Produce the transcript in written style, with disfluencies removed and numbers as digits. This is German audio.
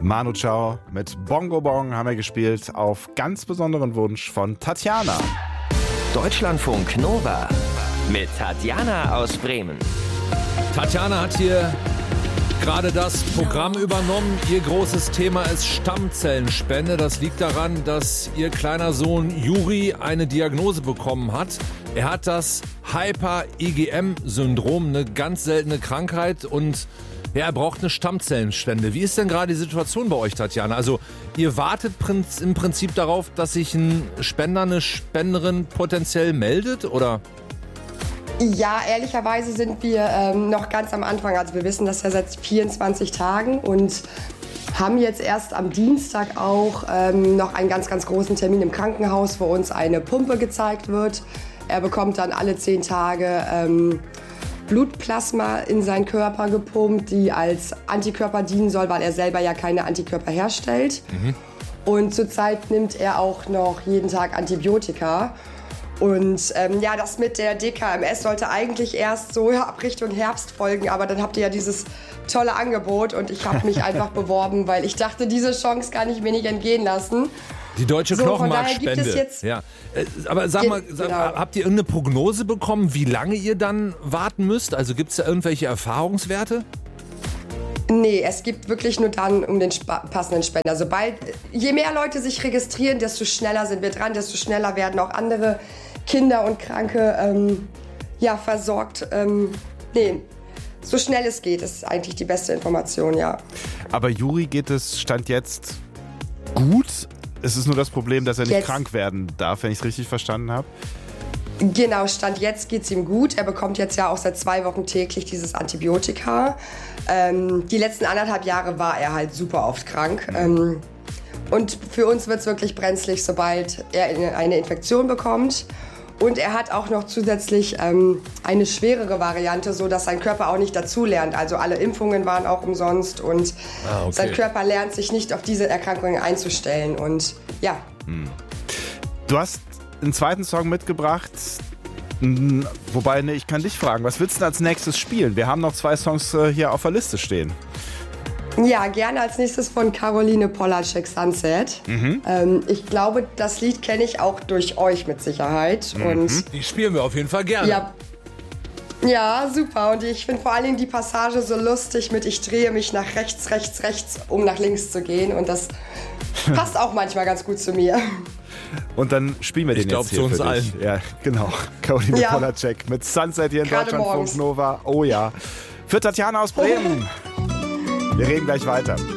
Manu Chao mit Bongo Bong haben wir gespielt auf ganz besonderen Wunsch von Tatjana. Deutschlandfunk Nova mit Tatjana aus Bremen. Tatjana hat hier gerade das Programm übernommen. Ihr großes Thema ist Stammzellenspende. Das liegt daran, dass ihr kleiner Sohn Juri eine Diagnose bekommen hat. Er hat das Hyper-IgM-Syndrom, eine ganz seltene Krankheit, und er braucht eine Stammzellenspende. Wie ist denn gerade die Situation bei euch, Tatjana? Also ihr wartet im Prinzip darauf, dass sich ein Spender, eine Spenderin potenziell meldet, oder? Ja, ehrlicherweise sind wir noch ganz am Anfang. Also wir wissen das ja seit 24 Tagen und haben jetzt erst am Dienstag auch noch einen ganz, ganz großen Termin im Krankenhaus, wo uns eine Pumpe gezeigt wird. Er bekommt dann alle 10 Tage Blutplasma in seinen Körper gepumpt, die als Antikörper dienen soll, weil er selber ja keine Antikörper herstellt. Und zurzeit nimmt er auch noch jeden Tag Antibiotika. Und ja, das mit der DKMS sollte eigentlich erst so ab Richtung Herbst folgen, aber dann habt ihr ja dieses tolle Angebot und ich habe mich einfach beworben, weil ich dachte, diese Chance kann ich mir nicht entgehen lassen. Die deutsche Knochenmarkspende. Von daher gibt es jetzt ja. Aber sag mal, habt ihr irgendeine Prognose bekommen, wie lange ihr dann warten müsst? Also gibt es da irgendwelche Erfahrungswerte? Nee, es gibt wirklich nur dann um den passenden Spender. Je mehr Leute sich registrieren, desto schneller sind wir dran, desto schneller werden auch andere Kinder und Kranke versorgt. So schnell es geht, ist eigentlich die beste Information, ja. Aber Juri geht es Stand jetzt gut? Es ist nur das Problem, dass er nicht krank werden darf, wenn ich es richtig verstanden habe. Genau, Stand jetzt geht's ihm gut. Er bekommt jetzt ja auch seit 2 Wochen täglich dieses Antibiotika. Die letzten 1,5 Jahre war er halt super oft krank. Und für uns wird's wirklich brenzlig, sobald er eine Infektion bekommt. Und er hat auch noch zusätzlich eine schwerere Variante, so dass sein Körper auch nicht dazulernt. Also alle Impfungen waren auch umsonst und sein Körper lernt sich nicht auf diese Erkrankungen einzustellen. Und ja. Du hast einen zweiten Song mitgebracht. Wobei, ich kann dich fragen, was willst du denn als nächstes spielen? Wir haben noch 2 Songs hier auf der Liste stehen. Ja, gerne als nächstes von Caroline Polacek, Sunset. Ich glaube, das Lied kenne ich auch durch euch mit Sicherheit. Und die spielen wir auf jeden Fall gerne. Ja, super. Und ich finde vor allen Dingen die Passage so lustig mit ich drehe mich nach rechts, rechts, rechts, um nach links zu gehen. Und das passt auch manchmal ganz gut zu mir. Und dann spielen wir den jetzt hier für dich. Ich glaube, zu uns allen. Ja, genau. Caroline Polacek mit Sunset hier in Deutschlandfunk Nova. Oh ja. Für Tatjana aus Bremen. Wir reden gleich weiter.